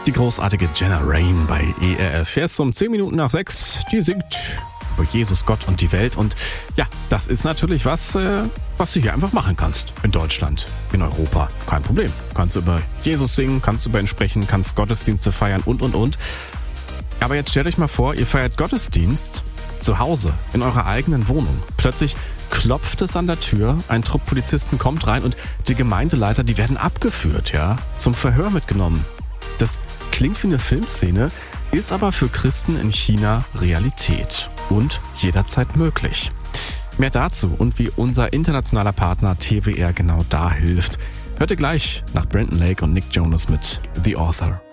Die großartige Jenna Rain bei ERF. Erst um 10 Minuten nach 6. Die singt über Jesus, Gott und die Welt. Und ja, das ist natürlich was du hier einfach machen kannst. In Deutschland, in Europa. Kein Problem. Kannst du über Jesus singen, kannst du über ihn sprechen, kannst Gottesdienste feiern und. Aber jetzt stellt euch mal vor, ihr feiert Gottesdienst zu Hause, in eurer eigenen Wohnung. Plötzlich klopft es an der Tür, ein Trupp Polizisten kommt rein und die Gemeindeleiter, die werden abgeführt, ja, zum Verhör mitgenommen. Das klingt wie eine Filmszene, ist aber für Christen in China Realität und jederzeit möglich. Mehr dazu und wie unser internationaler Partner TWR genau da hilft, hört ihr gleich nach Brandon Lake und Nick Jonas mit The Author.